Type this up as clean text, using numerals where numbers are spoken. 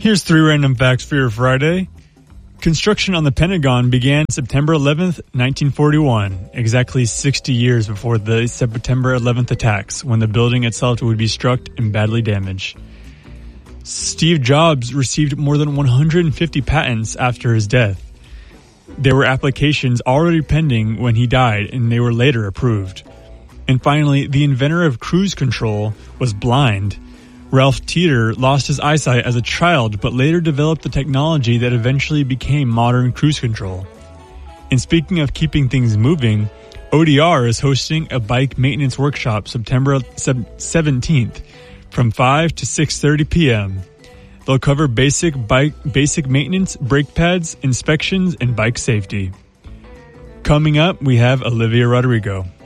Here's 3 random facts for your Friday. Construction on the Pentagon began September 11th, 1941, exactly 60 years before the September 11th attacks, when the building itself would be struck and badly damaged. Steve Jobs received more than 150 patents after his death. There were applications already pending when he died, and they were later approved. And finally, the inventor of cruise control was blind. Ralph Teeter lost his eyesight as a child, but later developed the technology that eventually became modern cruise control. And speaking of keeping things moving, ODR is hosting a bike maintenance workshop September 17th from 5 to 6:30 p.m. They'll cover basic maintenance, brake pads, inspections, and bike safety. Coming up, we have Olivia Rodrigo.